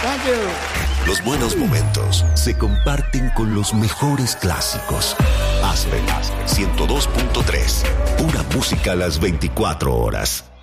Thank you. Los buenos momentos se comparten con los mejores clásicos. Aspen 102.3. Pura música a las 24 horas.